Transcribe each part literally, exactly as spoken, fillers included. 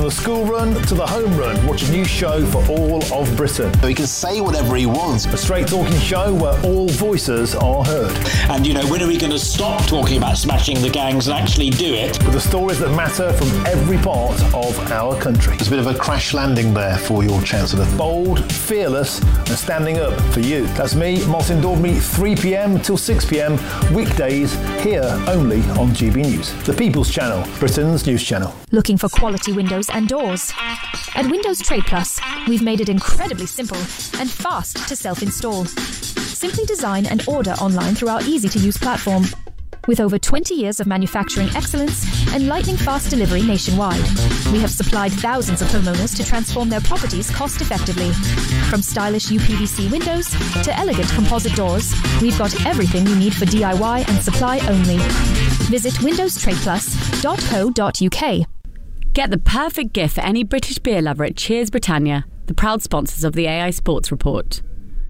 the school run to the home run, watch a new show for all of Britain. He can say whatever he wants. A straight-talking show where all voices are heard. And, you know, when are we going to stop talking about smashing the gangs and actually do it? With the stories that matter from every part of our country. There's a bit of a crash landing there for your Chancellor. Bold, fearless and standing up for you. That's me, Martin Daubney, three p.m. till six p.m. weekdays here only on G B News. The People's Channel, Britain's news channel. Looking for quality windows and doors? At Windows Trade Plus, we've made it incredibly simple and fast to self-install. Simply design and order online through our easy-to-use platform. With over twenty years of manufacturing excellence and lightning-fast delivery nationwide, we have supplied thousands of homeowners to transform their properties cost-effectively. From stylish U P V C windows to elegant composite doors, we've got everything you need for D I Y and supply only. Visit windows trade plus dot co dot u k. Get the perfect gift for any British beer lover at Cheers Britannia, the proud sponsors of the A I Sports Report.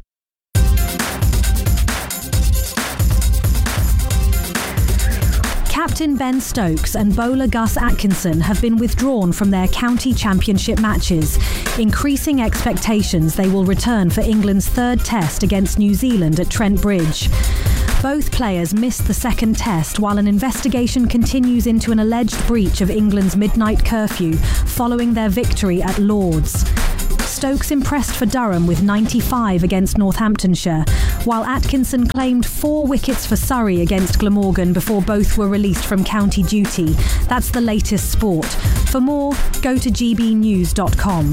Captain Ben Stokes and bowler Gus Atkinson have been withdrawn from their county championship matches, increasing expectations they will return for England's third test against New Zealand at Trent Bridge. Both players missed the second test while an investigation continues into an alleged breach of England's midnight curfew following their victory at Lord's. Stokes impressed for Durham with ninety-five against Northamptonshire, while Atkinson claimed four wickets for Surrey against Glamorgan before both were released from county duty. That's the latest sport. For more, go to g b news dot com.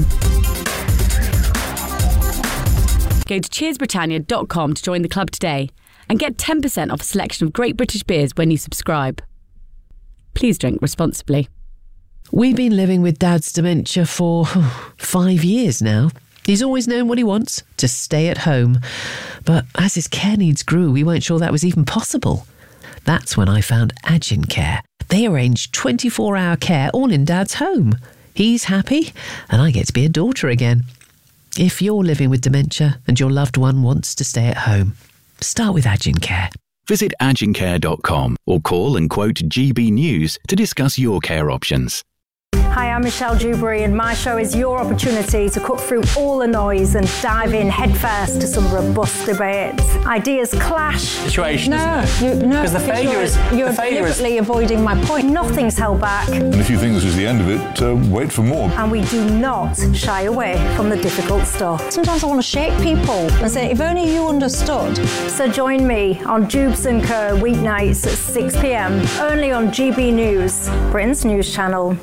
Go to cheers britannia dot com to join the club today and get ten percent off a selection of great British beers when you subscribe. Please drink responsibly. We've been living with Dad's dementia for oh, five years now. He's always known what he wants, to stay at home. But as his care needs grew, we weren't sure that was even possible. That's when I found Agin Care. They arrange twenty-four hour care all in Dad's home. He's happy, and I get to be a daughter again. If you're living with dementia and your loved one wants to stay at home, start with Agin Care. Visit agin care dot com or call and quote G B News to discuss your care options. Hi, I'm Michelle Dewberry, and my show is your opportunity to cut through all the noise and dive in headfirst to some robust debates. Ideas clash. Situation, no, isn't it? You, no, because the failure you're, is you're the failure deliberately is... avoiding my point. Nothing's held back. And if you think this is the end of it, uh, wait for more. And we do not shy away from the difficult stuff. Sometimes I want to shake people and say, if only you understood. So join me on Jubes and Co weeknights at six p.m. only on G B News, Britain's news channel.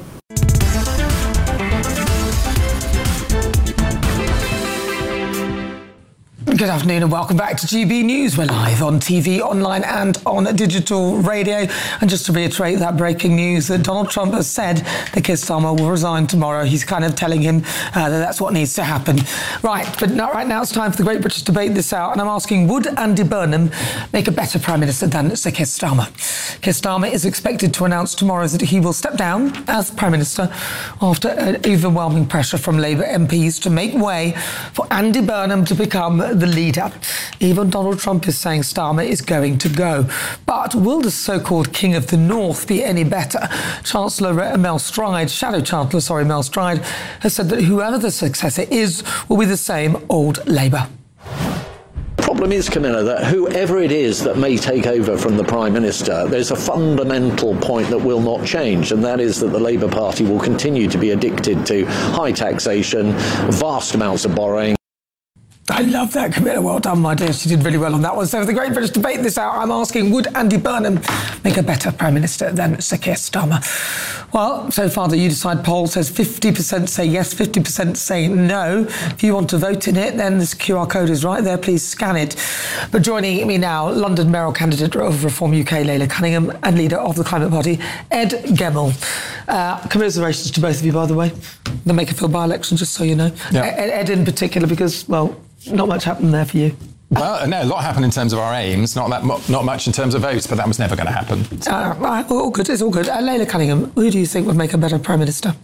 Good afternoon and welcome back to G B News. We're live on T V, online and on digital radio. And just to reiterate that breaking news that Donald Trump has said that Keir Starmer will resign tomorrow. He's kind of telling him uh, that that's what needs to happen. Right, but not right now it's time for the Great British Debate this out. And I'm asking, would Andy Burnham make a better Prime Minister than Sir Keir Starmer? Keir Starmer is expected to announce tomorrow that he will step down as Prime Minister after uh, overwhelming pressure from Labour M Ps to make way for Andy Burnham to become the leader. Even Donald Trump is saying Starmer is going to go. But will the so-called King of the North be any better? Chancellor Mel Stride, Shadow Chancellor, sorry, Mel Stride, has said that whoever the successor is will be the same old Labour. The problem is, Camilla, that whoever it is that may take over from the Prime Minister, there's a fundamental point that will not change, and that is that the Labour Party will continue to be addicted to high taxation, vast amounts of borrowing. I love that, Camilla. Well done, my dear. She did really well on that one. So for the Great British Debate this hour, I'm asking, would Andy Burnham make a better Prime Minister than Sir Keir Starmer? Well, so far the You Decide poll says fifty percent say yes, fifty percent say no. If you want to vote in it, then this Q R code is right there. Please scan it. But joining me now, London mayoral candidate of Reform U K, Layla Cunningham, and leader of the Climate Party, Ed Gemmell. Uh, commiserations to both of you, by the way. The Makerfield by-election, just so you know. Yeah. Ed, Ed in particular, because, well, not much happened there for you. Well, no, a lot happened in terms of our aims, not that, not much in terms of votes, but that was never going to happen. Uh, right, all good, it's all good. Uh, Layla Cunningham, who do you think would make a better Prime Minister?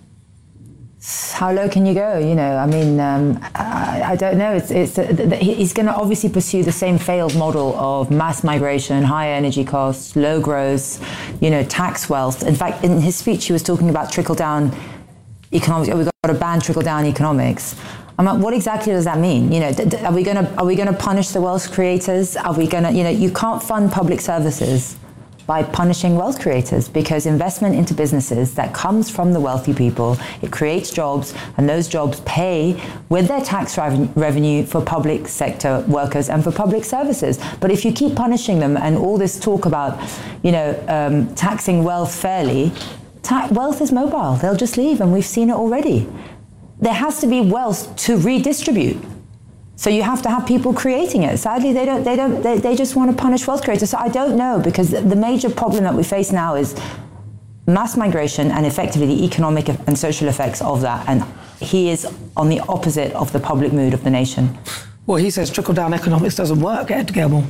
How low can you go? You know, I mean, um, I, I don't know. It's, it's uh, th- he's going to obviously pursue the same failed model of mass migration, high energy costs, low growth, you know, tax wealth. In fact, in his speech, he was talking about trickle down economics, we've got to ban trickle-down economics. I'm like, what exactly does that mean? You know, th- th- are we going to are we going to punish the wealth creators? Are we going to, you know, you can't fund public services by punishing wealth creators, because investment into businesses that comes from the wealthy people, it creates jobs, and those jobs pay with their tax reven- revenue for public sector workers and for public services. But if you keep punishing them, and all this talk about, you know, um, taxing wealth fairly, ta- wealth is mobile. They'll just leave, and we've seen it already. There has to be wealth to redistribute. So you have to have people creating it. Sadly, they don't. They don't. They, they just want to punish wealth creators. So I don't know, because the major problem that we face now is mass migration and effectively the economic and social effects of that. And he is on the opposite of the public mood of the nation. Well, he says trickle-down economics doesn't work, Ed Gelmore.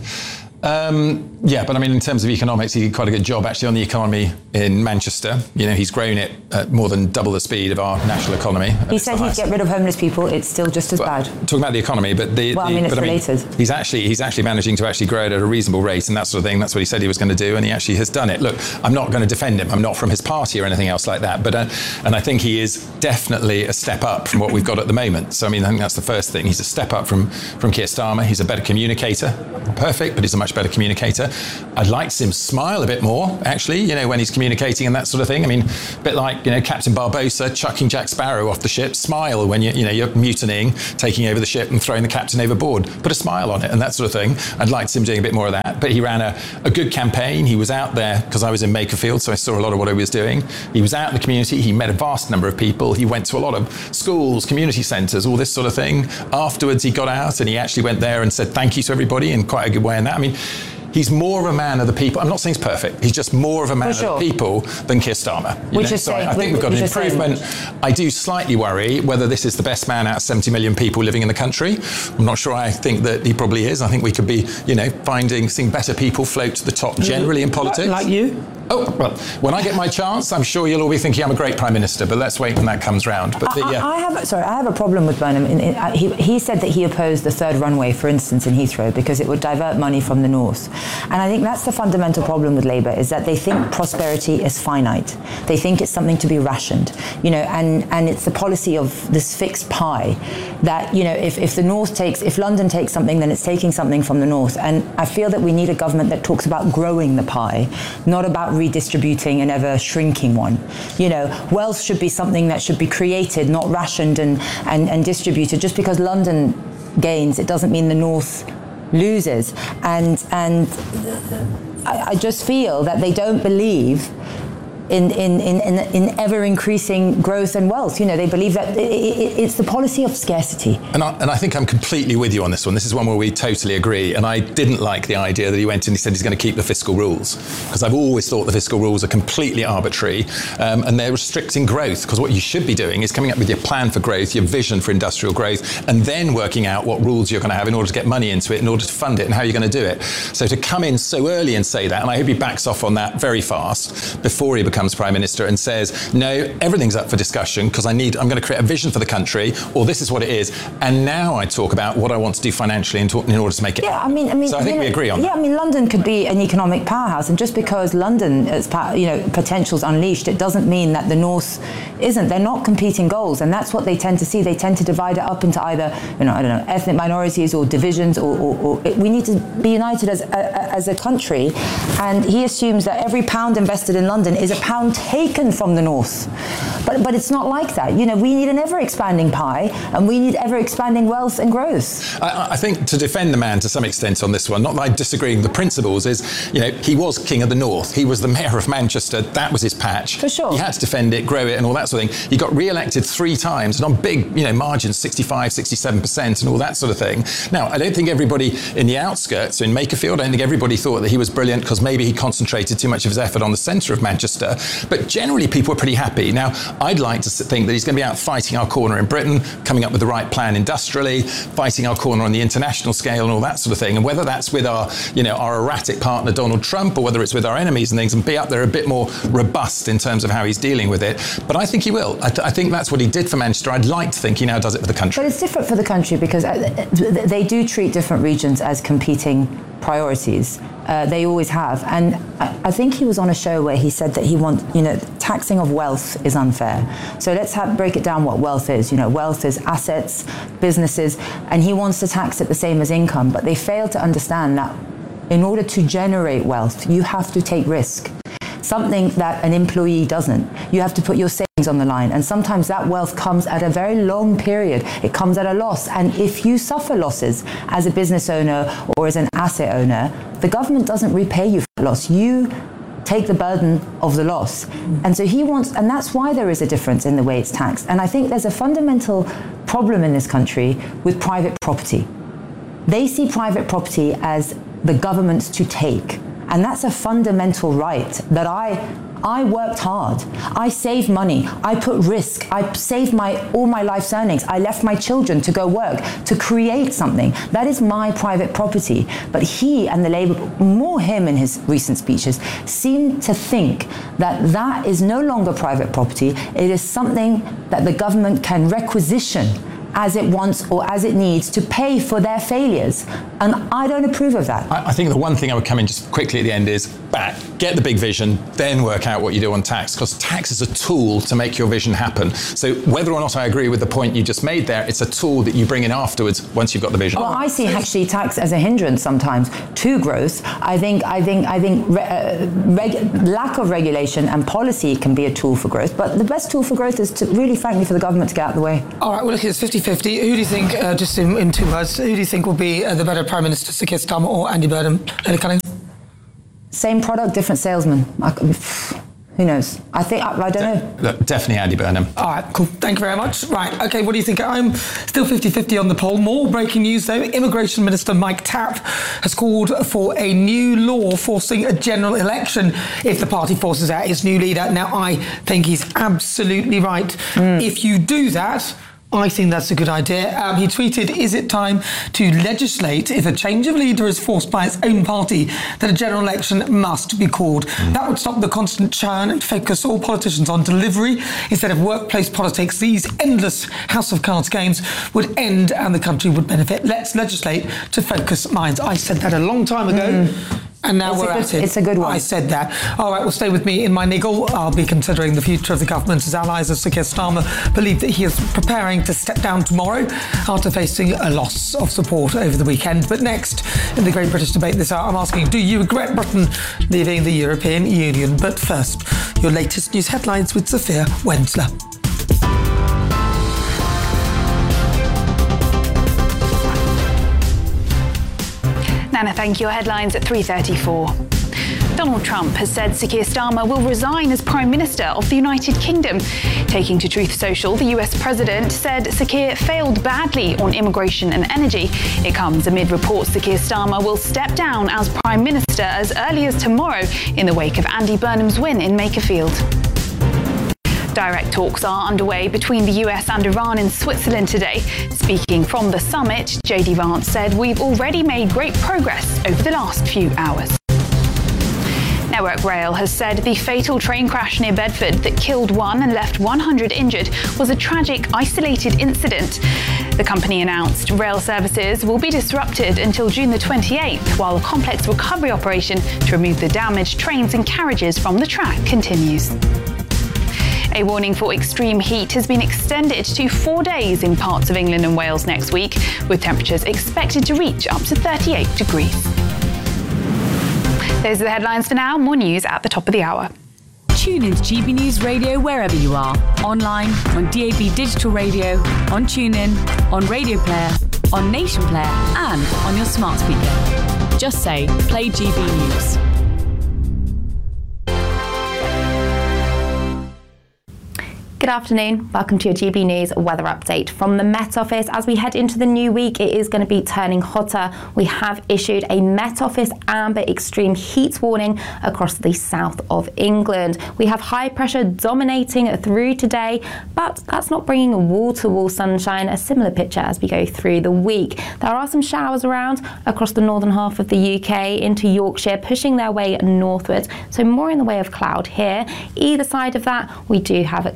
Um, yeah, but I mean, in terms of economics, he did quite a good job actually on the economy in Manchester. You know, he's grown it at more than double the speed of our national economy. He said he'd get rid of homeless people. It's still just as well, bad. Talking about the economy, but the well, the, I mean, it's but, related. I mean, he's actually he's actually managing to actually grow it at a reasonable rate and that sort of thing. That's what he said he was going to do, and he actually has done it. Look, I'm not going to defend him. I'm not from his party or anything else like that. But uh, and I think he is definitely a step up from what we've got at the moment. So I mean, I think that's the first thing. He's a step up from from Keir Starmer. He's a better communicator. Perfect, but he's a much better communicator. I'd like to see him smile a bit more, actually, you know, when he's communicating and that sort of thing. I mean, a bit like, you know, Captain Barbossa chucking Jack Sparrow off the ship. Smile when you, you know, you're mutinying, taking over the ship and throwing the captain overboard. Put a smile on it and that sort of thing. I'd like to see him doing a bit more of that. But he ran a, a good campaign. He was out there, because I was in Makerfield, so I saw a lot of what he was doing. He was out in the community. He met a vast number of people. He went to a lot of schools, community centres, all this sort of thing. Afterwards, he got out and he actually went there and said thank you to everybody in quite a good way in that. I mean, he's more of a man of the people. I'm not saying he's perfect. He's just more of a man sure. of the people than Keir Starmer. Which is so saying, I, I think we've got an improvement. Saying. I do slightly worry whether this is the best man out of seventy million people living in the country. I'm not sure I think that he probably is. I think we could be, you know, finding, seeing better people float to the top generally in politics. Like you? Oh, well, when I get my chance, I'm sure you'll all be thinking I'm a great Prime Minister, but let's wait when that comes round. But the, I, uh, I have, sorry, I have a problem with Burnham. In, in, uh, he, he said that he opposed the third runway, for instance, in Heathrow, because it would divert money from the north. And I think that's the fundamental problem with Labour, is that they think prosperity is finite. They think it's something to be rationed, you know, and, and it's the policy of this fixed pie that, you know, if, if the north takes, if London takes something, then it's taking something from the north. And I feel that we need a government that talks about growing the pie, not about redistributing an ever shrinking one. You know, wealth should be something that should be created, not rationed and, and, and distributed. Just because London gains, it doesn't mean the north loses. And and I, I just feel that they don't believe in in, in, in, in ever-increasing growth and wealth. You know, they believe that it, it, it's the policy of scarcity. And I, and I think I'm completely with you on this one. This is one where we totally agree. And I didn't like the idea that he went and he said he's going to keep the fiscal rules, because I've always thought the fiscal rules are completely arbitrary, um, and they're restricting growth, because what you should be doing is coming up with your plan for growth, your vision for industrial growth, and then working out what rules you're going to have in order to get money into it, in order to fund it, and how you're going to do it. So to come in so early and say that, and I hope he backs off on that very fast before he becomes Prime Minister and says, no, everything's up for discussion because I need, I'm going to create a vision for the country, or this is what it is, and now I talk about what I want to do financially in, to, in order to make it. Yeah, I mean, I mean, so I think know, we agree on yeah, that. I mean, London could be an economic powerhouse, and just because London, as you know, potential's unleashed, it doesn't mean that the North isn't. They're not competing goals, and that's what they tend to see. They tend to divide it up into either, you know, I don't know, ethnic minorities or divisions, or, or, or we need to be united as a, as a country. And he assumes that every pound invested in London is a pound taken from the North. But but it's not like that. You know, we need an ever-expanding pie, and we need ever-expanding wealth and growth. I, I think to defend the man to some extent on this one, not that I disagree with the principles, is, you know, he was King of the North. He was the Mayor of Manchester. That was his patch. For sure. He had to defend it, grow it, and all that sort of thing. He got re-elected three times, and on big, you know, margins, sixty-five, sixty-seven percent, and all that sort of thing. Now, I don't think everybody in the outskirts, in Makerfield, I don't think everybody thought that he was brilliant because maybe he concentrated too much of his effort on the centre of Manchester. But generally, people were pretty happy. Now, I'd like to think that he's going to be out fighting our corner in Britain, coming up with the right plan industrially, fighting our corner on the international scale and all that sort of thing. And whether that's with our, you know, our erratic partner Donald Trump, or whether it's with our enemies and things, and be up there a bit more robust in terms of how he's dealing with it. But I think he will. I, th- I think that's what he did for Manchester. I'd like to think he now does it for the country. But it's different for the country because they do treat different regions as competing priorities. Uh, they always have. And I, I think he was on a show where he said that he wants, you know, taxing of wealth is unfair. So let's have, break it down what wealth is. You know, wealth is assets, businesses, and he wants to tax it the same as income. But they fail to understand that in order to generate wealth, you have to take risk. Something that an employee doesn't. You have to put your savings on the line. And sometimes that wealth comes at a very long period. It comes at a loss. And if you suffer losses as a business owner or as an asset owner, the government doesn't repay you for that loss. You take the burden of the loss. And so he wants, and that's why there is a difference in the way it's taxed. And I think there's a fundamental problem in this country with private property. They see private property as the government's to take. And that's a fundamental right that I I worked hard. I saved money. I put risk. I saved my all my life's earnings. I left my children to go work, to create something. That is my private property. But he and the Labour, more him in his recent speeches, seem to think that that is no longer private property. It is something that the government can requisition as it wants or as it needs to pay for their failures. And I don't approve of that. I, I think the one thing I would come in just quickly at the end is back, get the big vision, then work out what you do on tax, because tax is a tool to make your vision happen. So whether or not I agree with the point you just made there, it's a tool that you bring in afterwards once you've got the vision. Well, I see actually tax as a hindrance sometimes to growth. I think I think I think re- uh, reg- lack of regulation and policy can be a tool for growth, but the best tool for growth is to really, frankly, for the government to get out of the way. All right, well, look, it's fifty-fifty. Who do you think, uh, just in, in two words, who do you think will be uh, the better Prime Minister, Sir Keir Starmer or Andy Burnham? Lady Cunningham? Same product, different salesman. I, who knows? I think, I, I don't know. Definitely Andy Burnham. All right, cool. Thank you very much. Right, OK, what do you think? I'm still fifty-fifty on the poll. More breaking news, though. Immigration Minister Mike Tapp has called for a new law forcing a general election if the party forces out its new leader. Now, I think he's absolutely right. Mm. If you do that, I think that's a good idea. Um, he tweeted, is it time to legislate if a change of leader is forced by its own party that a general election must be called? Mm. That would stop the constant churn and focus all politicians on delivery instead of workplace politics. These endless House of Cards games would end and the country would benefit. Let's legislate to focus minds. I said that a long time ago. Mm. And now it's we're good, at it. It's a good one. I said that. All right, well, stay with me in my niggle. I'll be considering the future of the government as allies of Sir Keir Starmer believe that he is preparing to step down tomorrow after facing a loss of support over the weekend. But next, in the Great British Debate this hour, I'm asking, do you regret Britain leaving the European Union? But first, your latest news headlines with Sophia Wensler. Nana, thank you. Your headlines at three thirty-four. Donald Trump has said Sir Keir Starmer will resign as Prime Minister of the United Kingdom. Taking to Truth Social, the U S President said Sir Keir failed badly on immigration and energy. It comes amid reports Sir Keir Starmer will step down as Prime Minister as early as tomorrow in the wake of Andy Burnham's win in Makerfield. Direct talks are underway between the U S and Iran in Switzerland today. Speaking from the summit, J D Vance said, we've already made great progress over the last few hours. Network Rail has said the fatal train crash near Bedford that killed one and left one hundred injured was a tragic, isolated incident. The company announced rail services will be disrupted until June the twenty-eighth, while a complex recovery operation to remove the damaged trains and carriages from the track continues. A warning for extreme heat has been extended to four days in parts of England and Wales next week, with temperatures expected to reach up to thirty-eight degrees. Those are the headlines for now. More news at the top of the hour. Tune into G B News Radio wherever you are. Online, on D A B Digital Radio, on TuneIn, on Radio Player, on Nation Player, and on your smart speaker. Just say, play G B News. Good afternoon. Welcome to your G B News weather update from the Met Office. As we head into the new week, it is going to be turning hotter. We have issued a Met Office amber extreme heat warning across the south of England. We have high pressure dominating through today, but that's not bringing wall-to-wall sunshine, a similar picture as we go through the week. There are some showers around across the northern half of the U K into Yorkshire, pushing their way northwards, so more in the way of cloud here. Either side of that, we do have a clear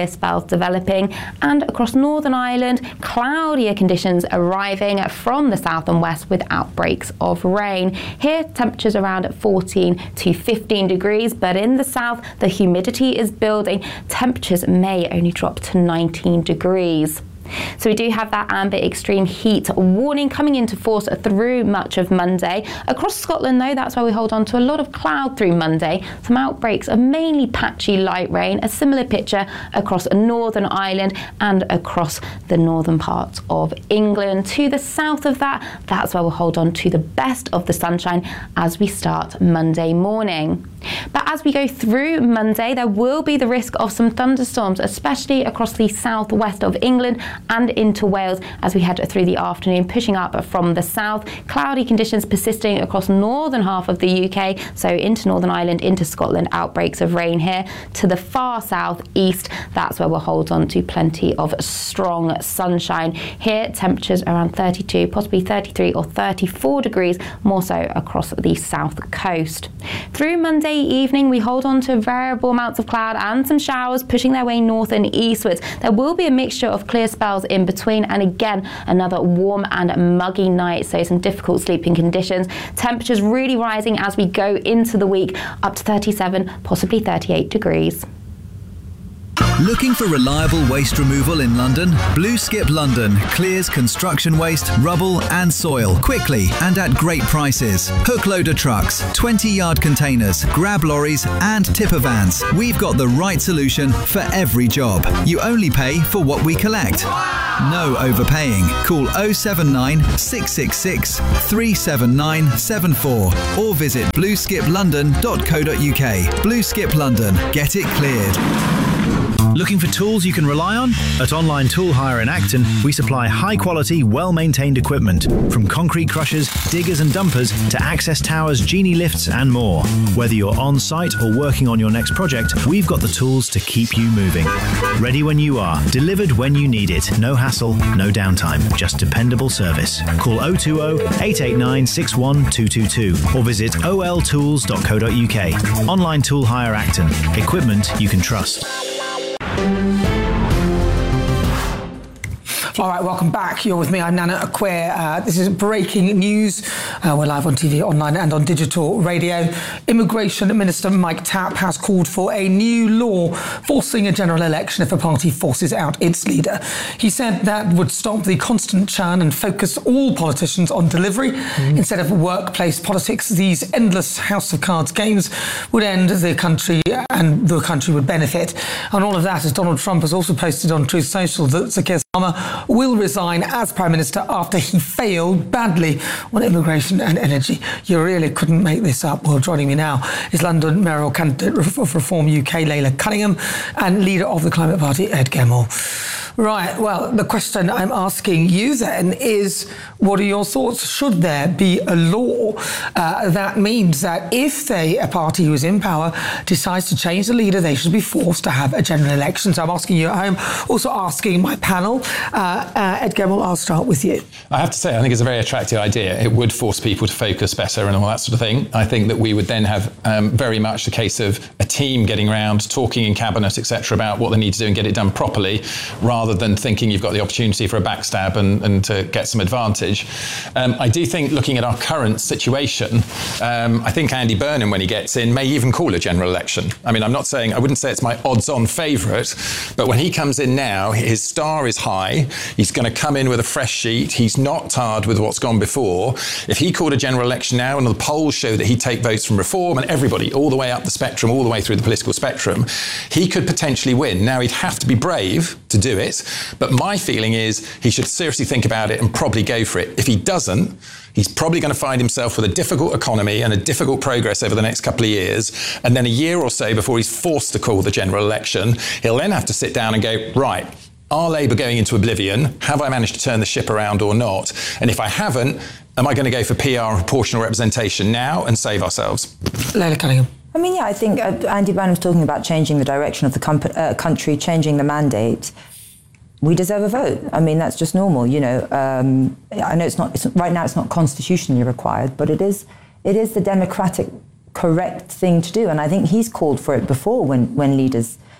spells developing, and across Northern Ireland, cloudier conditions arriving from the south and west with outbreaks of rain. Here, temperatures around fourteen to fifteen degrees, but in the south, the humidity is building. Temperatures may only drop to nineteen degrees. So we do have that amber extreme heat warning coming into force through much of Monday. Across Scotland, though, that's why we hold on to a lot of cloud through Monday. Some outbreaks of mainly patchy light rain. A similar picture across Northern Ireland and across the northern parts of England. To the south of that, that's why we'll hold on to the best of the sunshine as we start Monday morning. But as we go through Monday, there will be the risk of some thunderstorms, especially across the southwest of England and into Wales as we head through the afternoon, pushing up from the south. Cloudy conditions persisting across northern half of the U K, so into Northern Ireland, into Scotland, outbreaks of rain here. To the far south east, that's where we'll hold on to plenty of strong sunshine. Here, temperatures around thirty-two, possibly thirty-three or thirty-four degrees, more so across the south coast. Through Monday evening, we hold on to variable amounts of cloud and some showers pushing their way north and eastwards. There will be a mixture of clear spells in between, and again another warm and muggy night, so some difficult sleeping conditions. Temperatures really rising as we go into the week, up to thirty-seven, possibly thirty-eight degrees. Looking for reliable waste removal in London? Blue Skip London clears construction waste, rubble and soil quickly and at great prices. Hook loader trucks, twenty yard containers, grab lorries and tipper vans. We've got the right solution for every job. You only pay for what we collect. No overpaying. Call oh seven nine, six six six, three seven nine seven four or visit blue skip london dot co dot uk. Blue Skip London. Get it cleared. Looking for tools you can rely on? At Online Tool Hire in Acton, we supply high-quality, well-maintained equipment, from concrete crushers, diggers and dumpers to access towers, genie lifts and more. Whether you're on-site or working on your next project, we've got the tools to keep you moving. Ready when you are, delivered when you need it. No hassle, no downtime, just dependable service. Call oh two oh, eight eight nine, six one two two two or visit o l tools dot co dot uk. Online Tool Hire Acton. Equipment you can trust. All right, welcome back. You're with me. I'm Nana Acquair. Uh, this is breaking news. Uh, we're live on T V, online and on digital radio. Immigration Minister Mike Tapp has called for a new law forcing a general election if a party forces out its leader. He said that would stop the constant churn and focus all politicians on delivery mm. instead of workplace politics. These endless House of Cards games would end the country and the country would benefit. And all of that as Donald Trump has also posted on Truth Social that Sir Keir Starmer will resign as Prime Minister after he failed badly on immigration and energy. You really couldn't make this up. Well, joining me now is London mayoral candidate of Reform U K, Leila Cunningham, and leader of the Climate Party, Ed Gemmell. Right, well, the question I'm asking you then is, what are your thoughts? Should there be a law uh, that means that if they, a party who is in power decides to change the leader, they should be forced to have a general election? So I'm asking you at home, also asking my panel. Uh, uh, Ed Gemmell, I'll start with you. I have to say, I think it's a very attractive idea. It would force people to focus better and all that sort of thing. I think that we would then have um, very much the case of a team getting around, talking in cabinet, et cetera, about what they need to do and get it done properly, rather than thinking you've got the opportunity for a backstab and, and to get some advantage. Um, I do think, looking at our current situation, um, I think Andy Burnham, when he gets in, may even call a general election. I mean, I'm not saying, I wouldn't say it's my odds-on favourite, but when he comes in now, his star is high. He's going to come in with a fresh sheet. He's not tarred with what's gone before. If he called a general election now, and the polls show that he'd take votes from Reform and everybody, all the way up the spectrum, all the way through the political spectrum, he could potentially win. Now, he'd have to be brave to do it, but my feeling is he should seriously think about it and probably go for it. If he doesn't, he's probably going to find himself with a difficult economy and a difficult progress over the next couple of years. And then a year or so before he's forced to call the general election, he'll then have to sit down and go, right, are Labour going into oblivion? Have I managed to turn the ship around or not? And if I haven't, am I going to go for P R and proportional representation now and save ourselves? Leila Cunningham. I mean, yeah, I think uh, Andy Burnham's talking about changing the direction of the com- uh, country, changing the mandate. We deserve a vote. I mean, that's just normal, you know. Um, I know it's not, it's, right now it's not constitutionally required, but it is it is the democratic, correct thing to do. And I think he's called for it before when, when leaders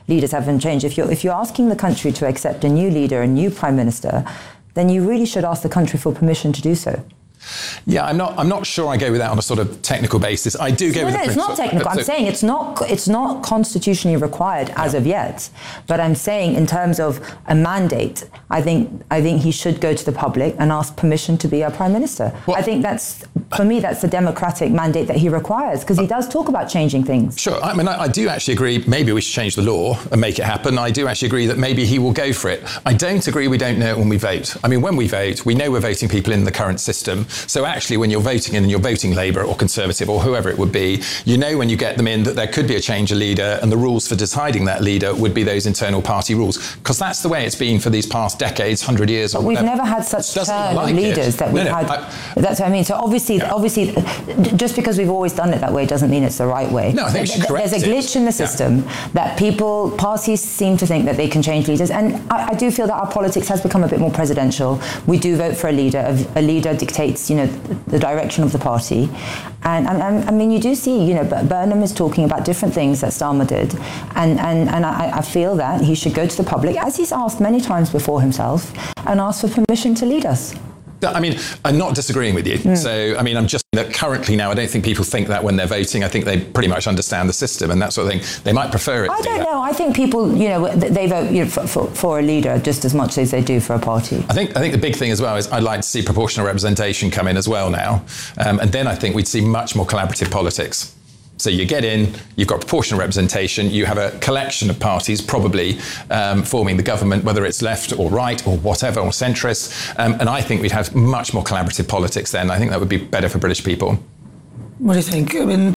leaders haven't changed. If you're if you're asking the country to accept a new leader, a new prime minister, then you really should ask the country for permission to do so. Yeah, I'm not. I'm not sure I go with that on a sort of technical basis. I do go no, with. No, the it's not technical. I'm so, saying it's not. It's not constitutionally required as of yet. But I'm saying in terms of a mandate, I think I think he should go to the public and ask permission to be our prime minister. Well, I think that's for me that's the democratic mandate that he requires, because he does talk about changing things. Sure. I mean, I, I do actually agree. Maybe we should change the law and make it happen. I do actually agree that maybe he will go for it. I don't agree. We don't know it when we vote. I mean, when we vote, we know we're voting people in the current system. So actually, when you're voting in and you're voting Labour or Conservative or whoever it would be, you know when you get them in that there could be a change of leader, and the rules for deciding that leader would be those internal party rules. Because that's the way it's been for these past decades, hundred years. But or we've whatever. never had such Doesn't turn like of leaders it. that we've no, no, had. I, that's what I mean. So obviously, yeah. obviously, just because we've always done it that way doesn't mean it's the right way. No, I think we should correct There's a glitch it. in the system yeah. that people, parties seem to think that they can change leaders, and I, I do feel that our politics has become a bit more presidential. We do vote for a leader. A, a leader dictates, you know, the direction of the party. And, and I mean, you do see, you know, Burnham is talking about different things that Starmer did, and and, and I, I feel that he should go to the public, as he's asked many times before himself, and ask for permission to lead us. I mean, I'm not disagreeing with you. Mm. So, I mean, I'm just that currently now, I don't think people think that when they're voting. I think they pretty much understand the system and that sort of thing. They might prefer it. I don't know. I think people, you know, they vote you know, for, for, for a leader just as much as they do for a party. I think I think the big thing as well is I'd like to see proportional representation come in as well now. Um, and then I think we'd see much more collaborative politics. So you get in, you've got proportional representation, you have a collection of parties probably um, forming the government, whether it's left or right or whatever, or centrist. Um, and I think we'd have much more collaborative politics then. I think that would be better for British people. What do you think? I mean,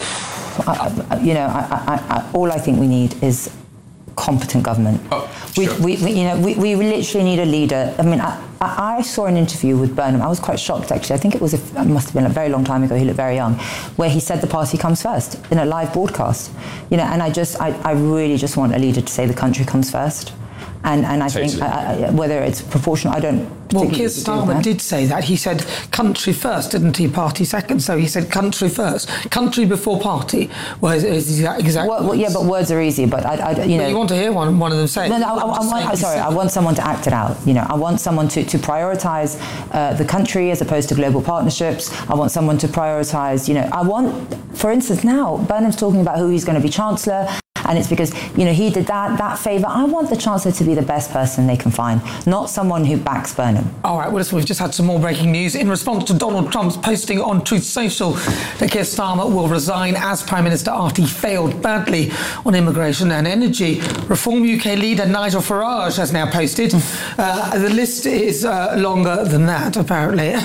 I, I, you know, I, I, I, all I think we need is competent government. Oh, we, sure. we, we, you know, we, we literally need a leader. I mean, I, I saw an interview with Burnham. I was quite shocked, actually. I think it was, a, it must have been a very long time ago. He looked very young, where he said the party comes first in a live broadcast. You know, and I just, I, I really just want a leader to say the country comes first. And and I totally. think I, I, whether it's proportional, I don't. Well, Keir Starmer did say that. He said country first, didn't he? Party second. So he said country first, country before party. Well, exactly. Well, well, yeah, but words are easy. But I, I you know, but you want to hear one one of them say. No, no. I, I, I want, sorry, I want someone to act it out. You know, I want someone to to prioritise uh, the country as opposed to global partnerships. I want someone to prioritise. You know, I want, for instance, now Burnham's talking about who he's going to be Chancellor. And it's because, you know, he did that, that favour. I want the Chancellor to be the best person they can find, not someone who backs Burnham. All right, well, listen, we've just had some more breaking news. In response to Donald Trump's posting on Truth Social that Keir Starmer will resign as Prime Minister after he failed badly on immigration and energy, Reform U K leader Nigel Farage has now posted. uh, the list is uh, longer than that, apparently.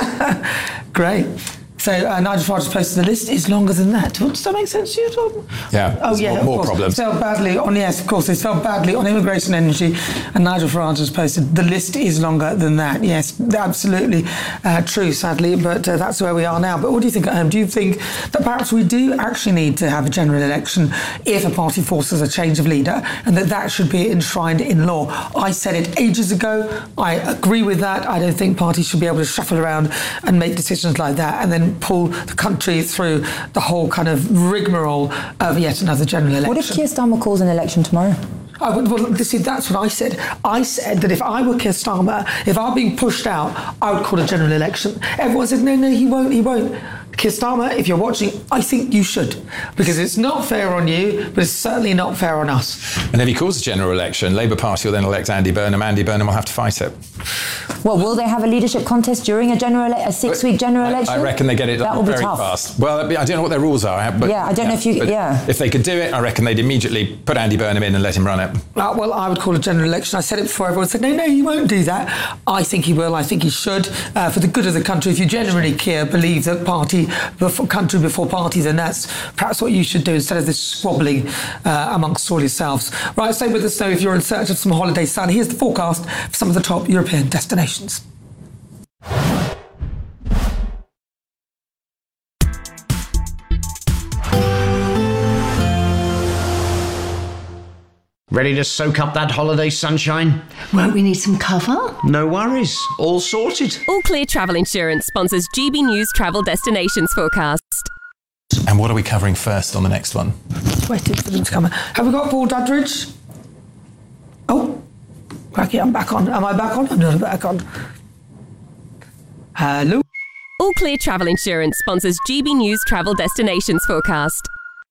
Great. So uh, Nigel Farage's posted the list is longer than that. Does that make sense to you, Tom? Yeah. Oh yeah. More, more problems. Failed badly on yes, of course. It's failed badly on immigration and energy, and Nigel Farage has posted the list is longer than that. Yes, absolutely uh, true. Sadly, but uh, that's where we are now. But what do you think at home? Do you think that perhaps we do actually need to have a general election if a party forces a change of leader, and that that should be enshrined in law? I said it ages ago. I agree with that. I don't think parties should be able to shuffle around and make decisions like that, and then pull the country through the whole kind of rigmarole of yet another general election. What if Keir Starmer calls an election tomorrow? I would, well, see, that's what I said. I said that if I were Keir Starmer, if I were being pushed out, I would call a general election. Everyone said, no, no, he won't, he won't. Keir Starmer, if you're watching, I think you should, because it's not fair on you, but it's certainly not fair on us. And if he calls a general election, Labour Party will then elect Andy Burnham. Andy Burnham will have to fight it. Well, will they have a leadership contest during a general, ele- a six-week general I, election? I reckon they get it that done very tough. fast. Well, I don't know what their rules are. But, yeah, I don't yeah, know if you. Yeah. If they could do it, I reckon they'd immediately put Andy Burnham in and let him run it. Uh, well, I would call a general election. I said it before. Everyone said, no, no, he won't do that. I think he will. I think he should. Uh, for the good of the country, if you genuinely care, believe that party before country before party, then that's perhaps what you should do instead of this squabbling uh, amongst all yourselves. Right, stay with us though if you're in search of some holiday sun. Here's the forecast for some of the top European destinations. Ready to soak up that holiday sunshine? Won't we need some cover? No worries. All sorted. All Clear Travel Insurance sponsors G B News Travel Destinations Forecast. And what are we covering first on the next one? Waited for them to come. Have we got Paul Duddridge? Oh, cracky, I'm back on. Am I back on? I'm not back on. Hello? All Clear Travel Insurance sponsors G B News Travel Destinations Forecast.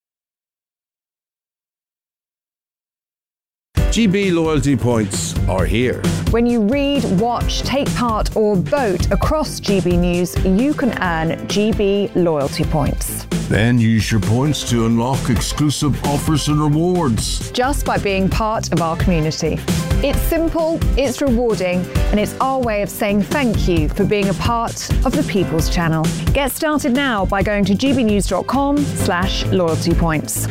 G B loyalty points are here. When you read, watch, take part or vote across G B News, you can earn G B loyalty points. Then use your points to unlock exclusive offers and rewards. Just by being part of our community. It's simple, it's rewarding, and it's our way of saying thank you for being a part of the People's Channel. Get started now by going to gbnews.com slash loyalty points.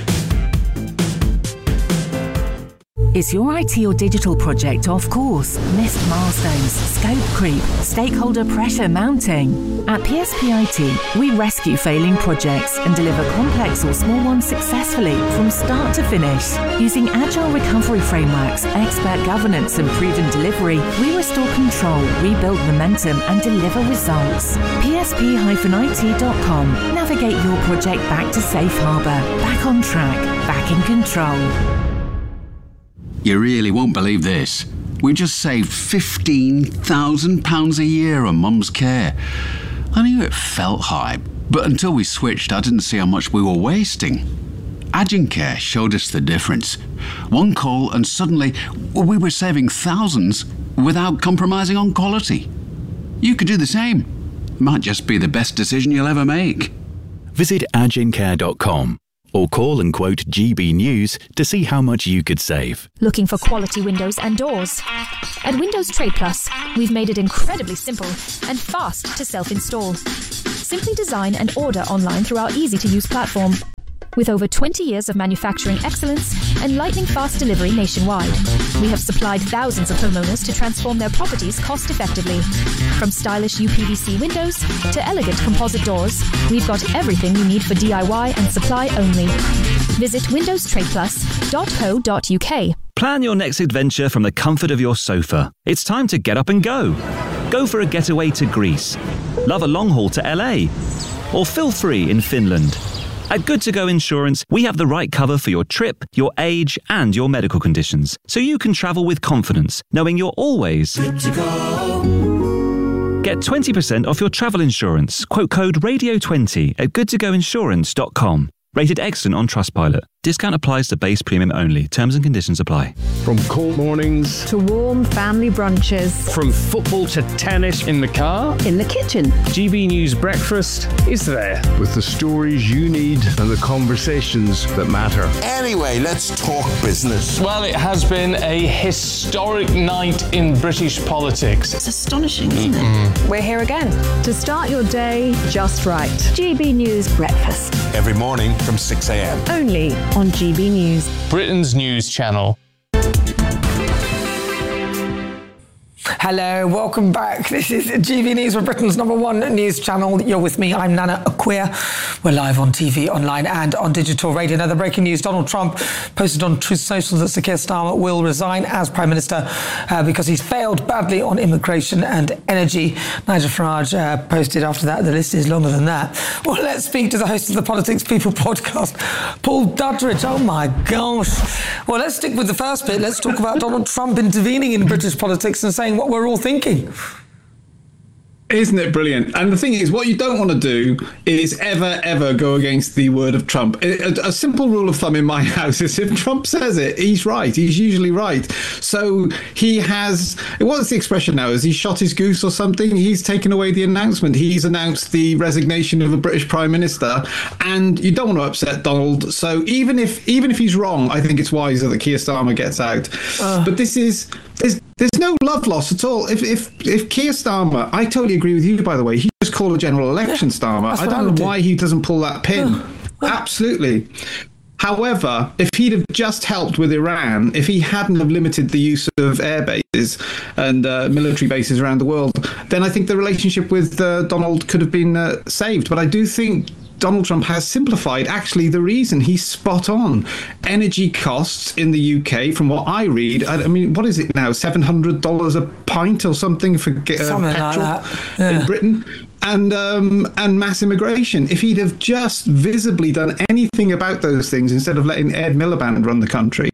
Is your I T or digital project off course? Missed milestones, scope creep, stakeholder pressure mounting? At P S P I T, we rescue failing projects and deliver complex or small ones successfully from start to finish. Using agile recovery frameworks, expert governance and proven delivery, we restore control, rebuild momentum and deliver results. P S P I T dot com. Navigate your project back to safe harbour, back on track, back in control. You really won't believe this. We just saved fifteen thousand pounds a year on Mum's care. I knew it felt high, but until we switched, I didn't see how much we were wasting. Agencare showed us the difference. One call and suddenly we were saving thousands without compromising on quality. You could do the same. It might just be the best decision you'll ever make. Visit agencare dot com. Or call and quote G B News to see how much you could save. Looking for quality windows and doors? At Windows Trade Plus, we've made it incredibly simple and fast to self-install. Simply design and order online through our easy-to-use platform. With over twenty years of manufacturing excellence and lightning-fast delivery nationwide, we have supplied thousands of homeowners to transform their properties cost-effectively. From stylish U P V C windows to elegant composite doors, we've got everything you need for D I Y and supply only. Visit windows trade plus dot co dot U K. Plan your next adventure from the comfort of your sofa. It's time to get up and go. Go for a getaway to Greece. Love a long haul to L A. Or feel free in Finland. At Good To Go Insurance, we have the right cover for your trip, your age, and your medical conditions, so you can travel with confidence, knowing you're always good to go. Get twenty percent off your travel insurance. Quote code radio twenty at good to go insurance dot com. Rated excellent on Trustpilot. Discount applies to base premium only. Terms and conditions apply. From cold mornings to warm family brunches. From football to tennis in the car. In the kitchen. G B News Breakfast is there with the stories you need and the conversations that matter. Anyway, let's talk business. Well, it has been a historic night in British politics. It's astonishing, isn't it? We're here again to start your day just right. G B News Breakfast. Every morning from six a.m. Only on G B News. Britain's news channel. Hello, welcome back. This is G B News, Britain's number one news channel. You're with me, I'm Nana Acquia. We're live on T V, online and on digital radio. Now, the breaking news, Donald Trump posted on Truth Social that Sir Keir Starmer will resign as Prime Minister uh, because he's failed badly on immigration and energy. Nigel Farage uh, posted after that, the list is longer than that. Well, let's speak to the host of the Politics People podcast, Paul Duddridge. Oh my gosh. Well, let's stick with the first bit. Let's talk about Donald Trump intervening in British politics and saying what we're all thinking. Isn't it brilliant? And the thing is, what you don't want to do is ever, ever go against the word of Trump. A, a simple rule of thumb in my house is if Trump says it, he's right. He's usually right. So he has, what's the expression now? Has he shot his goose or something? He's taken away the announcement. He's announced the resignation of a British Prime Minister, and you don't want to upset Donald. So even if even if he's wrong, I think it's wiser that Keir Starmer gets out. Uh. But this is... There's, there's no love loss at all. If if if Keir Starmer, I totally agree with you, by the way, he just called a general election, Starmer. I don't know do. why he doesn't pull that pin. Absolutely. However, if he'd have just helped with Iran, if he hadn't have limited the use of air bases and uh, military bases around the world, then I think the relationship with uh, Donald could have been uh, saved. But I do think Donald Trump has simplified actually the reason. He's spot on. Energy costs in the U K, from what I read, I, I mean, what is it now? seven hundred dollars a pint or something for uh, something petrol like that. Yeah. in Britain? And um, and mass immigration. If he'd have just visibly done anything about those things instead of letting Ed Miliband run the country,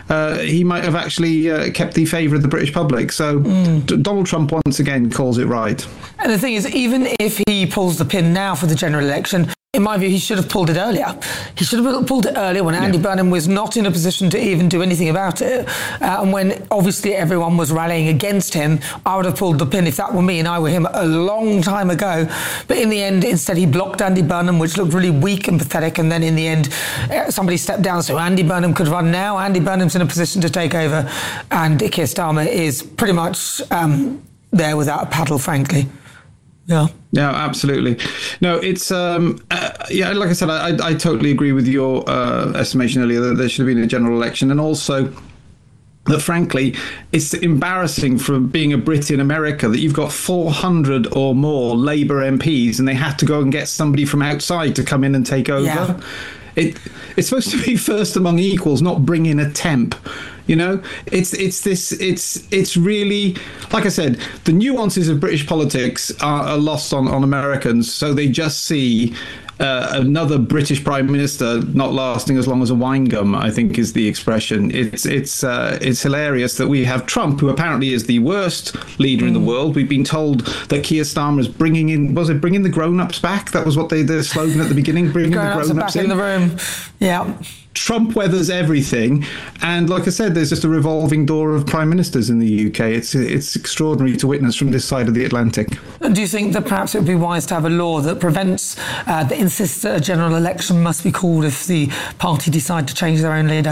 uh, he might have actually uh, kept the favour of the British public. So mm. D- Donald Trump once again calls it right. And the thing is, even if he pulls the pin now for the general election, in my view, he should have pulled it earlier. He should have pulled it earlier when Andy yeah. Burnham was not in a position to even do anything about it. Uh, and when obviously everyone was rallying against him, I would have pulled the pin if that were me and I were him a long time ago. But in the end, instead, he blocked Andy Burnham, which looked really weak and pathetic. And then in the end, somebody stepped down so Andy Burnham could run. Now Andy Burnham's in a position to take over. And Keir Starmer is pretty much um, there without a paddle, frankly. Yeah. Yeah, absolutely. No, it's um, uh, yeah. Like I said, I, I I totally agree with your uh, estimation earlier that there should have been a general election, and also that, frankly, it's embarrassing for being a Brit in America that you've got four hundred or more Labour M Ps, and they had to go and get somebody from outside to come in and take over. Yeah. It it's supposed to be first among equals, not bring in a temp. You know, it's it's this it's it's really, like I said, the nuances of British politics are, are lost on, on Americans. So they just see uh, another British prime minister not lasting as long as a wine gum, I think is the expression. It's it's uh, it's hilarious that we have Trump, who apparently is the worst leader mm. in the world. We've been told that Keir Starmer is bringing in, was it bringing the grown-ups back? That was what they, the slogan at the beginning, bringing the grown-ups back in. in the room. Yeah. Trump weathers everything, and like I said, there's just a revolving door of prime ministers in the U K. It's it's extraordinary to witness from this side of the Atlantic. And do you think that perhaps it would be wise to have a law that prevents, uh, that insists that a general election must be called if the party decide to change their own leader?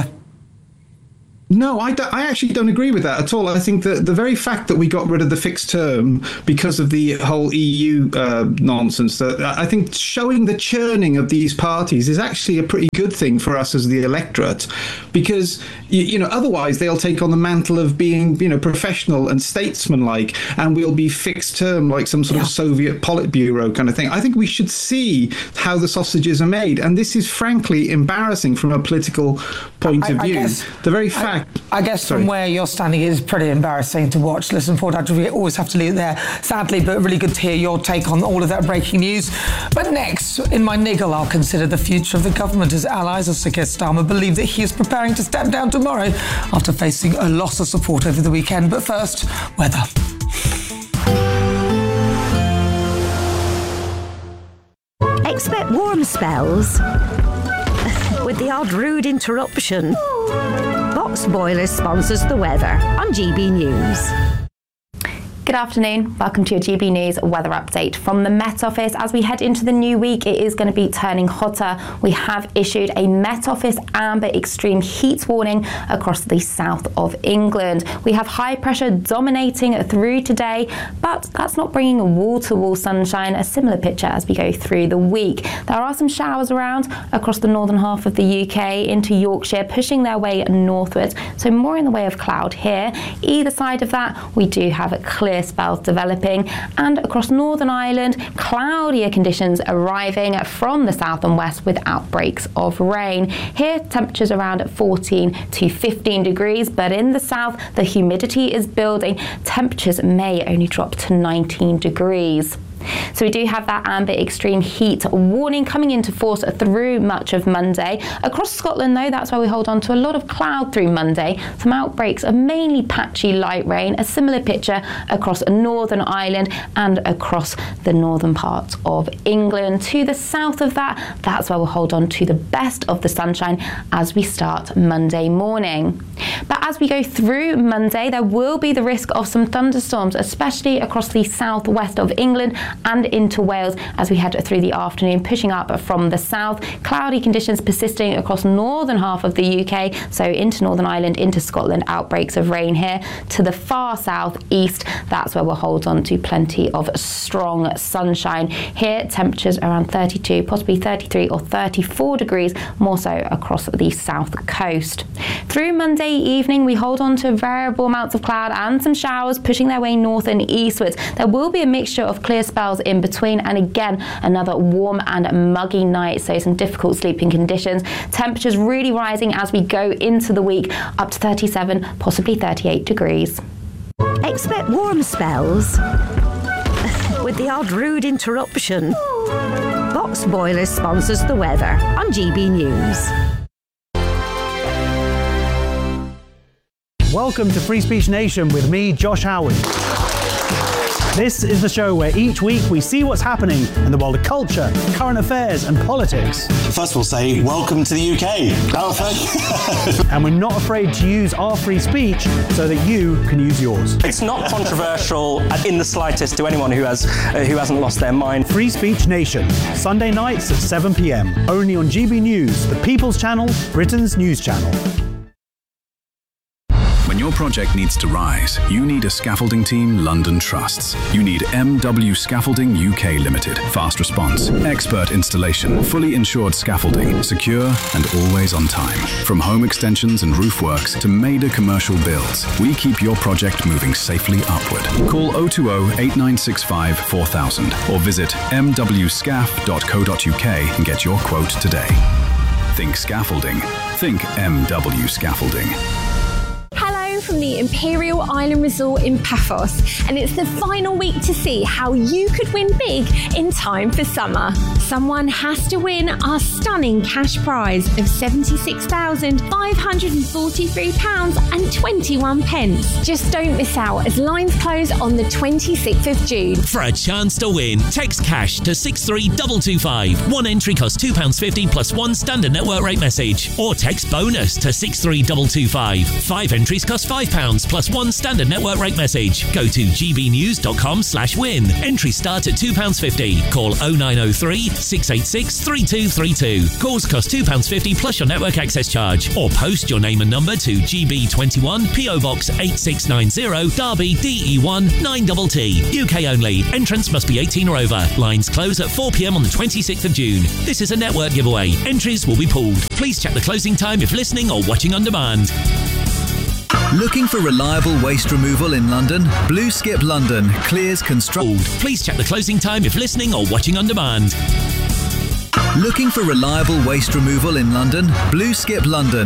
No, I, don't, I actually don't agree with that at all. I think that the very fact that we got rid of the fixed term because of the whole E U uh, nonsense, that I think showing the churning of these parties is actually a pretty good thing for us as the electorate, because you, you know otherwise they'll take on the mantle of being you know professional and statesmanlike, and we'll be fixed term like some sort yeah. of Soviet Politburo kind of thing. I think we should see how the sausages are made, and this is frankly embarrassing from a political point I, of view. Guess, the very fact. I, I guess Sorry. From where you're standing, it is pretty embarrassing to watch. Listen, Ford, we always have to leave it there, sadly, but really good to hear your take on all of that breaking news. But next, in my niggle, I'll consider the future of the government, as allies of Sir Keir Starmer believe that he is preparing to step down tomorrow after facing a loss of support over the weekend. But first, weather. Expect warm spells with the odd rude interruption. Box Boilers sponsors the weather on G B News. Good afternoon. Welcome to your G B News weather update from the Met Office. As we head into the new week, it is going to be turning hotter. We have issued a Met Office amber extreme heat warning across the south of England. We have high pressure dominating through today, but that's not bringing wall-to-wall sunshine, a similar picture as we go through the week. There are some showers around across the northern half of the U K into Yorkshire, pushing their way northwards, so more in the way of cloud here. Either side of that, we do have a clear spells developing, and across Northern Ireland, cloudier conditions arriving from the south and west with outbreaks of rain. Here, temperatures around fourteen to fifteen degrees, but in the south, the humidity is building. Temperatures may only drop to nineteen degrees. So we do have that amber extreme heat warning coming into force through much of Monday. Across Scotland, though, that's why we hold on to a lot of cloud through Monday. Some outbreaks of mainly patchy light rain, a similar picture across Northern Ireland and across the northern parts of England. To the south of that, that's where we'll hold on to the best of the sunshine as we start Monday morning. But as we go through Monday, there will be the risk of some thunderstorms, especially across the southwest of England and into Wales as we head through the afternoon, pushing up from the south. Cloudy conditions persisting across northern half of the U K, so into Northern Ireland, into Scotland, outbreaks of rain here. To the far south east, that's where we'll hold on to plenty of strong sunshine. Here, temperatures around thirty-two, possibly thirty-three or thirty-four degrees, more so across the south coast. Through Monday evening, we hold on to variable amounts of cloud and some showers pushing their way north and eastwards. There will be a mixture of clear spells in between, and again another warm and muggy night, so some difficult sleeping conditions. Temperatures really rising as we go into the week, up to thirty-seven, possibly thirty-eight degrees. Expect warm spells with the odd rude interruption. Box Boilers sponsors the weather on G B News. Welcome to Free Speech Nation with me, Josh Howard. This is the show where each week we see what's happening in the world of culture, current affairs and politics. First we'll say, welcome to the U K. And we're not afraid to use our free speech so that you can use yours. It's not controversial in the slightest to anyone who has uh, who hasn't lost their mind. Free Speech Nation, Sunday nights at seven p.m. Only on G B News, the People's Channel, Britain's news channel. When your project needs to rise, you need a scaffolding team London trusts. You need M W Scaffolding U K Limited. Fast response, expert installation, fully insured scaffolding, secure and always on time. From home extensions and roof works to major commercial builds, we keep your project moving safely upward. Call oh two oh, eight nine six five, four thousand or visit m w scaff dot co dot u k and get your quote today. Think scaffolding. Think M W Scaffolding. From the Imperial Island Resort in Paphos, and it's the final week to see how you could win big in time for summer. Someone has to win our stunning cash prize of seventy-six thousand five hundred forty-three pounds and twenty-one pence. Just don't miss out as lines close on the twenty-sixth of June. For a chance to win, text cash to six three two two five. One entry costs two pounds fifty plus one standard network rate message. Or text bonus to six three two two five. Five entries cost five pounds plus one standard network rate message. Go to gbnews.com slash win. Entries start at two pounds fifty. Call oh nine oh three, six eight six, three two three two. Calls cost two pounds fifty plus your network access charge. Or post your name and number to G B twenty-one, P O Box eight six nine zero, Derby D E one nine T T. U K only. Entrance must be eighteen or over. Lines close at four p.m. on the twenty-sixth of June. This is a network giveaway. Entries will be pulled. Please check the closing time if listening or watching on demand. Looking for reliable waste removal in London? Blue Skip London clears construction. Please check the closing time if listening or watching on demand. Looking for reliable waste removal in London? Blue Skip London